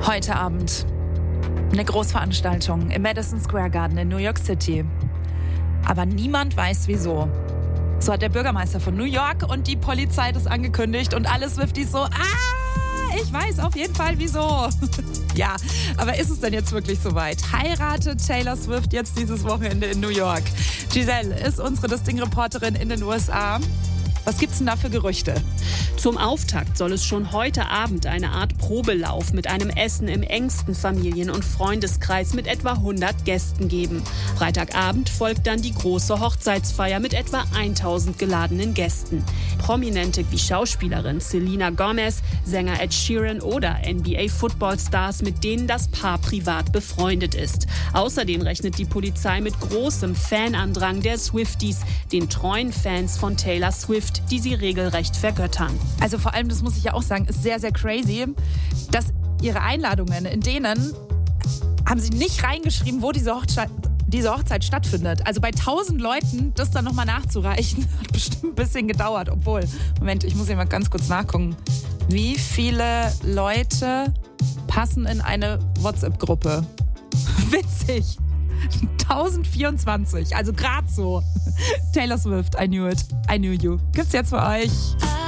Heute Abend eine Großveranstaltung im Madison Square Garden in New York City. Aber niemand weiß wieso. So hat der Bürgermeister von New York und die Polizei das angekündigt und alle Swifties so, ich weiß auf jeden Fall wieso. Ja, aber ist es denn jetzt wirklich soweit? Heiratet Taylor Swift jetzt dieses Wochenende in New York? Giselle ist unsere Disting-Reporterin in den USA. Was gibt's denn da für Gerüchte? Zum Auftakt soll es schon heute Abend eine Art Probelauf mit einem Essen im engsten Familien- und Freundeskreis mit etwa 100 Gästen geben. Freitagabend folgt dann die große Hochzeitsfeier mit etwa 1000 geladenen Gästen. Prominente wie Schauspielerin Selena Gomez, Sänger Ed Sheeran oder NBA-Football-Stars, mit denen das Paar privat befreundet ist. Außerdem rechnet die Polizei mit großem Fanandrang der Swifties, den treuen Fans von Taylor Swift, die sie regelrecht vergöttern. Also vor allem, das muss ich ja auch sagen, ist sehr, sehr crazy, dass ihre Einladungen, in denen haben sie nicht reingeschrieben, wo diese Hochzeit stattfindet. Also bei 1000 Leuten das dann nochmal nachzureichen, hat bestimmt ein bisschen gedauert. Obwohl, Moment, ich muss hier mal ganz kurz nachgucken. Wie viele Leute passen in eine WhatsApp-Gruppe? Witzig. 1024, also gerade so. Taylor Swift, I knew it, I knew you. Gibt's jetzt für euch.